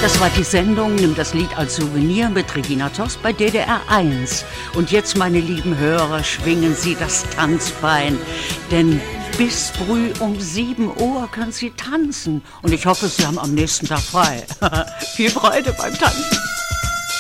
Das war die Sendung Nimm das Lied als Souvenir mit Regina Tost bei DDR 1. Und jetzt, meine lieben Hörer, schwingen Sie das Tanzbein, denn bis früh um 7 Uhr können Sie tanzen. Und ich hoffe, Sie haben am nächsten Tag frei. Viel Freude beim Tanzen.